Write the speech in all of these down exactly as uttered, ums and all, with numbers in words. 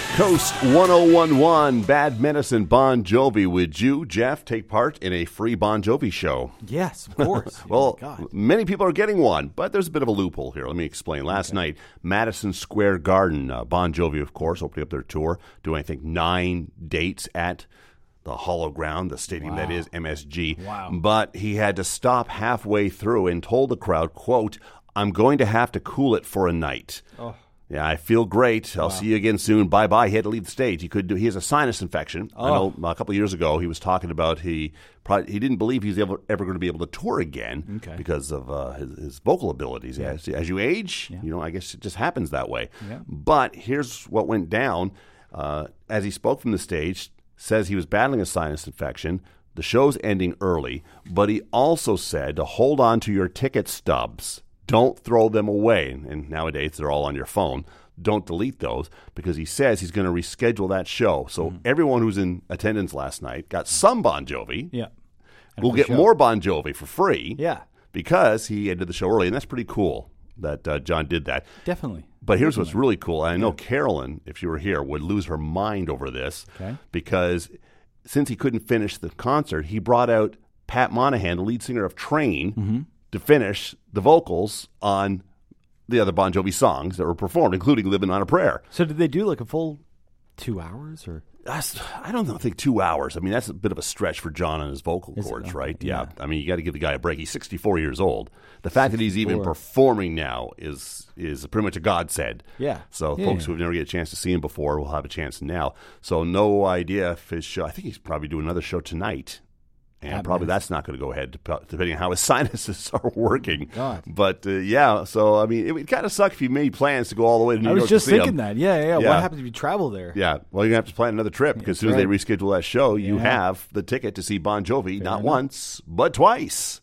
Coast one oh one one, Bad Medicine, Bon Jovi. Would you, Jeff, take part in a free Bon Jovi show? Yes, of course. Well, oh God. Many people are getting one, but there's a bit of a loophole here. Let me explain. Last okay. night, Madison Square Garden, uh, Bon Jovi, of course, opening up their tour, doing, I think, nine dates at the Hollow Ground, the stadium wow. that is M S G. Wow. But he had to stop halfway through and told the crowd, quote, "I'm going to have to cool it for a night." Oh. Yeah, I feel great. I'll wow. see you again soon. Bye-bye. He had to leave the stage. He could do. He has a sinus infection. Oh. I know a couple of years ago he was talking about he probably, he didn't believe he was ever, ever going to be able to tour again okay. because of uh, his, his vocal abilities. Yeah. As, as you age, yeah. you know, I guess it just happens that way. Yeah. But here's what went down. Uh, as he spoke from the stage, says he was battling a sinus infection. The show's ending early, but he also said to hold on to your ticket stubs. Don't throw them away. And nowadays, they're all on your phone. Don't delete those because he says he's going to reschedule that show. So mm. everyone who's in attendance last night got some Bon Jovi. Yeah. We'll get show. more Bon Jovi for free. Yeah. Because he ended the show early. And that's pretty cool that uh, John did that. Definitely. But here's Definitely. what's really cool. And I know yeah. Carolyn, if she were here, would lose her mind over this. Okay. Because since he couldn't finish the concert, he brought out Pat Monahan, the lead singer of Train, mm-hmm. to finish the vocals on the other Bon Jovi songs that were performed, including Living on a Prayer. So did they do like a full two hours? or? That's, I don't know, I think two hours. I mean, that's a bit of a stretch for John and his vocal Is cords, right? Yeah. yeah. I mean, you got to give the guy a break. He's sixty-four years old. The fact that he's even performing now is is pretty much a godsend. Yeah. So yeah, folks yeah. who have never get a chance to see him before will have a chance now. So no idea if his show, I think he's probably doing another show tonight. And that probably that's not going to go ahead, depending on how his sinuses are working. God. But, uh, yeah, so, I mean, it would kind of suck if you made plans to go all the way to New York to I was just see thinking him. that. Yeah, yeah, yeah. What happens if you travel there? Yeah. Well, you're going to have to plan another trip because as soon right. as they reschedule that show, you yeah. have the ticket to see Bon Jovi, Fair not enough. once, but twice.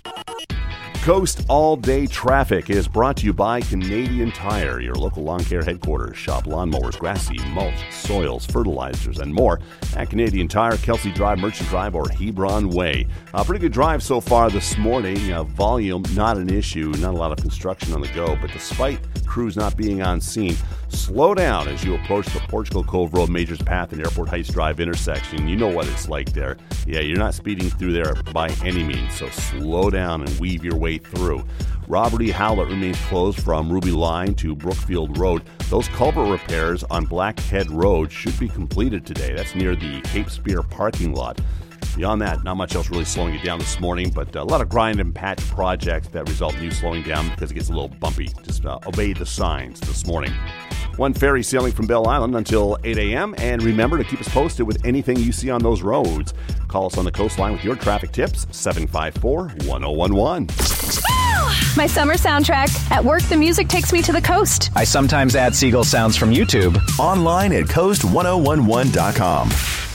Coast All Day Traffic is brought to you by Canadian Tire, your local lawn care headquarters. Shop lawnmowers, grass seed, mulch, soils, fertilizers, and more at Canadian Tire, Kelsey Drive, Merchant Drive, or Hebron Way. A pretty good drive so far this morning. Uh, volume, not an issue. Not a lot of construction on the go, but despite crews not being on scene, slow down as you approach the Portugal Cove Road, Majors Path, and Airport Heights Drive intersection. You know what it's like there. Yeah, you're not speeding through there by any means, so slow down and weave your way through. Robert E. Howlett remains closed from Ruby Line to Brookfield Road. Those culvert repairs on Blackhead Road should be completed today. That's near the Cape Spear parking lot. Beyond that, not much else really slowing it down this morning, but a lot of grind and patch projects that result in you slowing down because it gets a little bumpy. Just uh, obey the signs this morning. One ferry sailing from Bell Island until eight a.m. And remember to keep us posted with anything you see on those roads. Call us on the coastline with your traffic tips, seven five four, one oh one one. My summer soundtrack. At work, the music takes me to the coast. I sometimes add seagull sounds from YouTube. Online at coast ten eleven dot com.